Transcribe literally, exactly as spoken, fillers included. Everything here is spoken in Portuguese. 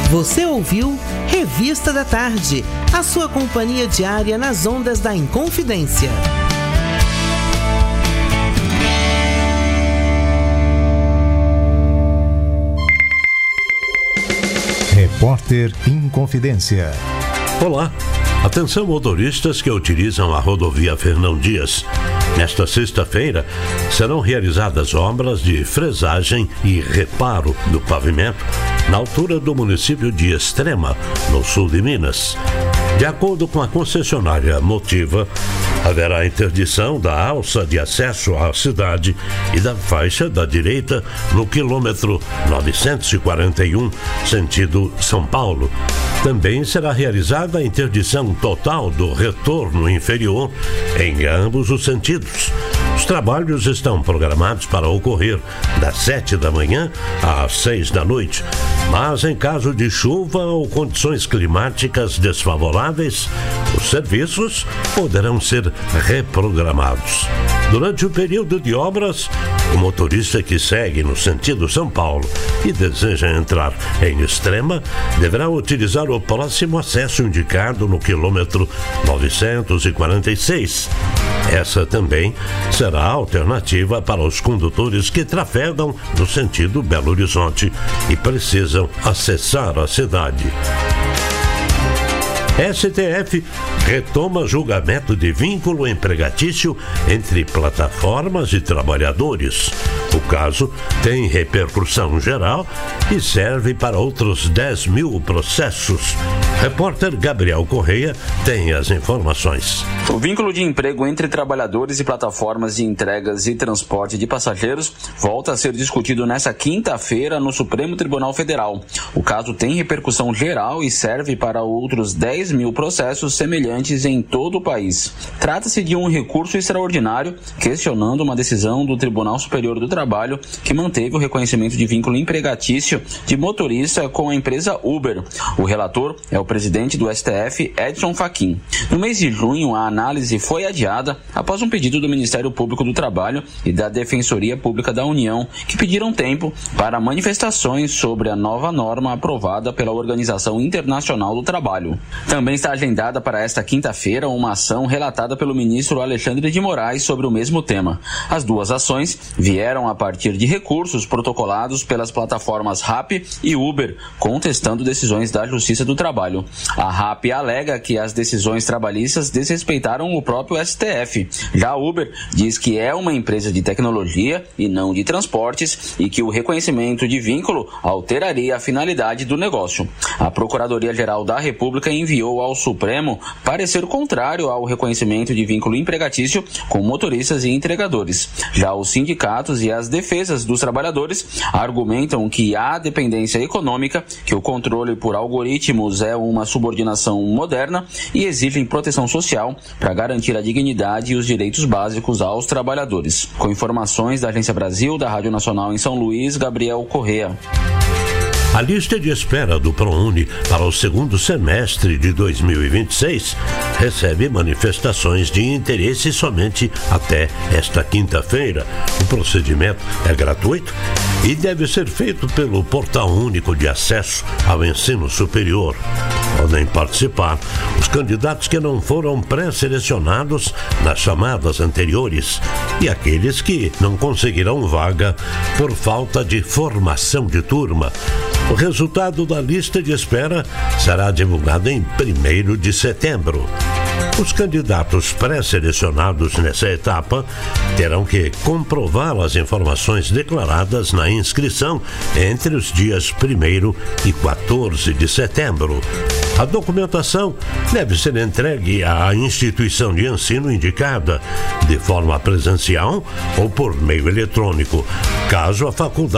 Você ouviu Revista da Tarde, a sua companhia diária nas ondas da Inconfidência. Repórter Inconfidência. Olá, atenção motoristas que utilizam a rodovia Fernão Dias. Nesta sexta-feira, serão realizadas obras de fresagem e reparo do pavimento na altura do município de Extrema, no sul de Minas. De acordo com a concessionária Motiva, haverá interdição da alça de acesso à cidade e da faixa da direita no quilômetro novecentos e quarenta e um, sentido São Paulo. Também será realizada a interdição total do retorno inferior em ambos os sentidos. Os trabalhos estão programados para ocorrer das sete da manhã às seis da noite, mas em caso de chuva ou condições climáticas desfavoráveis, os serviços poderão ser reprogramados. Durante o período de obras, o motorista que segue no sentido São Paulo e deseja entrar em Extrema deverá utilizar o próximo acesso indicado no quilômetro novecentos e quarenta e seis. Essa também será a alternativa para os condutores que trafegam no sentido Belo Horizonte e precisam acessar a cidade. S T F retoma julgamento de vínculo empregatício entre plataformas e trabalhadores. O caso tem repercussão geral e serve para outros dez mil processos. Repórter Gabriel Correia tem as informações. O vínculo de emprego entre trabalhadores e plataformas de entregas e transporte de passageiros volta a ser discutido nesta quinta-feira no Supremo Tribunal Federal. O caso tem repercussão geral e serve para outros dez mil processos semelhantes em todo o país. Trata-se de um recurso extraordinário questionando uma decisão do Tribunal Superior do Trabalho que manteve o reconhecimento de vínculo empregatício de motorista com a empresa Uber. O relator é o presidente do S T F, Edson Fachin. No mês de junho, a análise foi adiada após um pedido do Ministério Público do Trabalho e da Defensoria Pública da União, que pediram tempo para manifestações sobre a nova norma aprovada pela Organização Internacional do Trabalho. Também está agendada para esta quinta-feira uma ação relatada pelo ministro Alexandre de Moraes sobre o mesmo tema. As duas ações vieram a partir de recursos protocolados pelas plataformas Rappi e Uber, contestando decisões da Justiça do Trabalho. A Rappi alega que as decisões trabalhistas desrespeitaram o próprio S T F. Já a Uber diz que é uma empresa de tecnologia e não de transportes e que o reconhecimento de vínculo alteraria a finalidade do negócio. A Procuradoria-Geral da República enviou ao Supremo parecer contrário ao reconhecimento de vínculo empregatício com motoristas e entregadores. Já os sindicatos e as defesas dos trabalhadores argumentam que há dependência econômica, que o controle por algoritmos é uma subordinação moderna e exigem proteção social para garantir a dignidade e os direitos básicos aos trabalhadores. Com informações da Agência Brasil, da Rádio Nacional em São Luís, Gabriel Correia. A lista de espera do ProUni para o segundo semestre de dois mil e vinte e seis recebe manifestações de interesse somente até esta quinta-feira. O procedimento é gratuito e deve ser feito pelo Portal Único de Acesso ao Ensino Superior. Podem participar os candidatos que não foram pré-selecionados nas chamadas anteriores e aqueles que não conseguirão vaga por falta de formação de turma. O resultado da lista de espera será divulgado em primeiro de setembro. Os candidatos pré-selecionados nessa etapa terão que comprovar as informações declaradas na inscrição entre os dias primeiro e quatorze de setembro. A documentação deve ser entregue à instituição de ensino indicada, de forma presencial ou por meio eletrônico, caso a faculdade